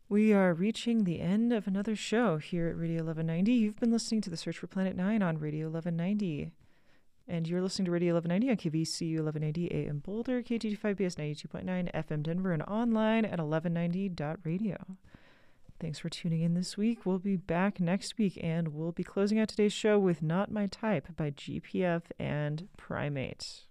We are reaching the end of another show here at Radio 1190. You've been listening to The Search for Planet 9 on Radio 1190. And you're listening to Radio 1190 on KVCU 1190 AM Boulder, KT25BS 92.9 FM Denver, and online at 1190.radio. Thanks for tuning in this week. We'll be back next week, and we'll be closing out today's show with Not My Type by GPF and Primate.